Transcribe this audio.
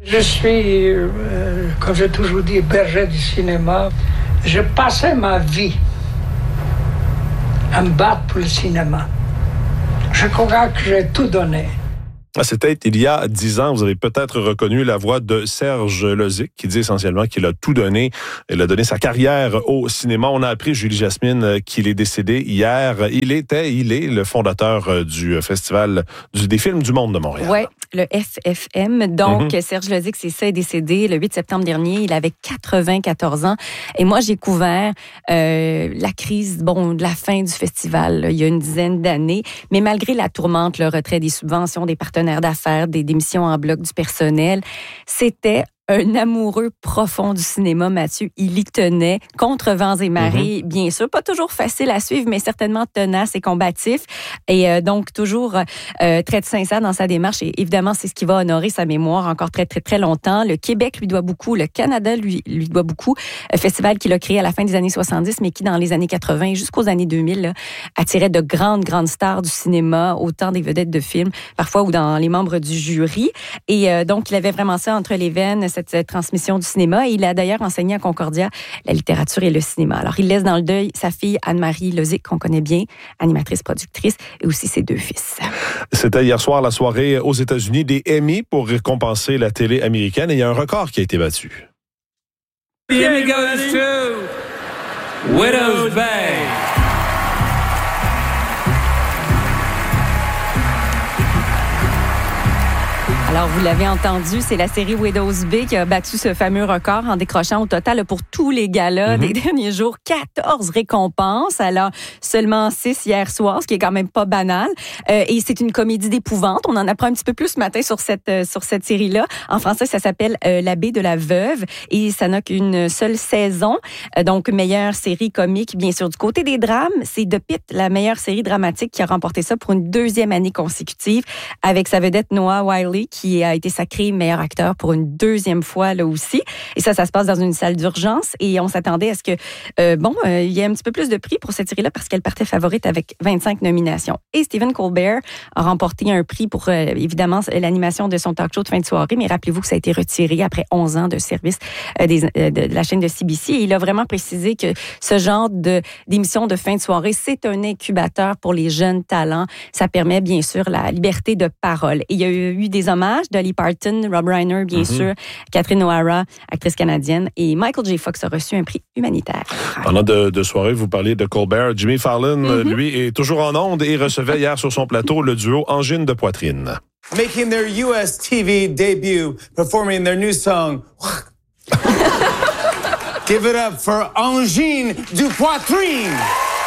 Je suis, comme j'ai toujours dit, berger du cinéma. Je passais ma vie à me battre pour le cinéma. Je crois que j'ai tout donné. C'était il y a 10 ans. Vous avez peut-être reconnu la voix de Serge Lozic qui dit essentiellement qu'il a tout donné. Il a donné sa carrière au cinéma. On a appris, Julie Jasmine, qu'il est décédé hier. Il est le fondateur du Festival des films du monde de Montréal. Oui, le FFM. Donc, Serge Lozic, c'est ça, est décédé le 8 septembre dernier. Il avait 94 ans. Et moi, j'ai couvert la crise de la fin du festival là, il y a une dizaine d'années. Mais malgré la tourmente, le retrait des subventions, des partenaires d'affaires, des démissions en bloc du personnel, c'était un amoureux profond du cinéma, Mathieu. Il y tenait contre vents et marées, bien sûr. Pas toujours facile à suivre, mais certainement tenace et combatif. Et donc, toujours très sincère dans sa démarche. Et évidemment, c'est ce qui va honorer sa mémoire encore très, très, très longtemps. Le Québec lui doit beaucoup. Le Canada lui doit beaucoup. Un festival qu'il a créé à la fin des années 70, mais qui, dans les années 80 jusqu'aux années 2000, là, attirait de grandes stars du cinéma, autant des vedettes de films, parfois, ou dans les membres du jury. Et donc, il avait vraiment ça entre les veines, cette transmission du cinéma. Et il a d'ailleurs enseigné à Concordia la littérature et le cinéma. Alors, il laisse dans le deuil sa fille Anne-Marie Lozic, qu'on connaît bien, animatrice, productrice, et aussi ses 2 fils. C'était hier soir la soirée aux États-Unis des Emmy pour récompenser la télé américaine. Et il y a un record qui a été battu. The Emmy goes to Widow's Bay. Alors, vous l'avez entendu, c'est la série Widow's Bay qui a battu ce fameux record en décrochant au total pour tous les galas des derniers jours 14 récompenses. Alors, seulement 6 hier soir, ce qui est quand même pas banal. Et c'est une comédie d'épouvante. On en apprend un petit peu plus ce matin sur cette série-là. En français, ça s'appelle L'abbé de la veuve et ça n'a qu'une seule saison. Donc, meilleure série comique, bien sûr. Du côté des drames, c'est The Pitt, la meilleure série dramatique qui a remporté ça pour une 2e année consécutive avec sa vedette Noah Wyle qui a été sacré meilleur acteur pour une 2e fois là aussi. Et ça se passe dans une salle d'urgence et on s'attendait à ce que, il y ait un petit peu plus de prix pour cette série-là parce qu'elle partait favorite avec 25 nominations. Et Stephen Colbert a remporté un prix pour, évidemment, l'animation de son talk show de fin de soirée, mais rappelez-vous que ça a été retiré après 11 ans de service de la chaîne de CBC. Et il a vraiment précisé que ce genre d'émission de fin de soirée, c'est un incubateur pour les jeunes talents. Ça permet, bien sûr, la liberté de parole. Et il y a eu des hommages, Dolly Parton, Rob Reiner, bien sûr, Catherine O'Hara, actrice canadienne, et Michael J. Fox a reçu un prix humanitaire. Pendant de soirée, vous parliez de Colbert. Jimmy Fallon, lui, est toujours en onde et recevait hier sur son plateau le duo Angine de poitrine. Making their US TV debut, performing their new song. Give it up for Angine du poitrine!